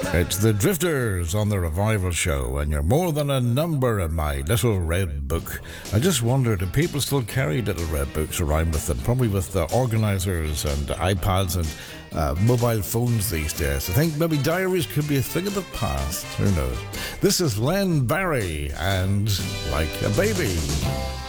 It's the Drifters on the Revival Show, and you're more than a number in my little red book. I just wonder, do people still carry little red books around with them? Probably with organisers and iPads and mobile phones these days. I think maybe diaries could be a thing of the past. Who knows? This is Len Barry and Like a Baby.